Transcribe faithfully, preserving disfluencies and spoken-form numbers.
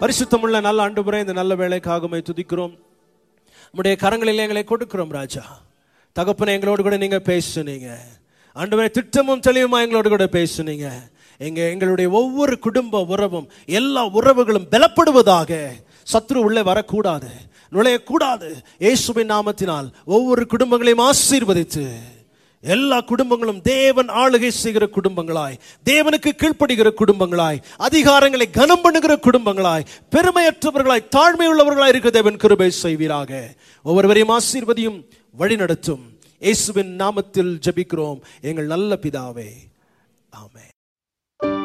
பரிசுத்தமுள்ள நல்ல ஆண்டவரே, இந்த நல்ல வேளைக்காக உம்மை துதிக்கிறோம். உம்முடைய கரங்களில் எங்களை கொடுக்கிறோம் ராஜா. தகப்பனே, எங்களோடு கூட நீங்க பேசுனீங்க ஆண்டவரே. திட்டமும் தெளிவுமா எங்களோடு கூட பேசுனீங்க. எங்க எங்களுடைய ஒவ்வொரு குடும்ப உறவும், எல்லா உறவுகளும் பலப்படுவதாக. சத்ரு உள்ளே வரக்கூடாது, நுழையக்கூடாது. இயேசுவின் நாமத்தினால் ஒவ்வொரு குடும்பங்களையும் ஆசீர்வதித்து எல்லா குடும்பங்களும் தேவன் ஆளுகை செய்கிற குடும்பங்களாய், தேவனுக்கு கீழ்ப்படுகிற குடும்பங்களாய், அதிகாரங்களை கனம் பண்ணுகிற குடும்பங்களாய், பெருமையற்றவர்களாய், தாழ்மை உள்ளவர்களாய் இருக்க தேவன் கிருபை செய்வீராக. ஒவ்வொருவரையும் ஆசீர்வதியும், வழி நடத்தும். இயேசுவின் நாமத்தில் ஜெபிக்கிறோம் எங்கள் நல்ல பிதாவே, ஆமென்.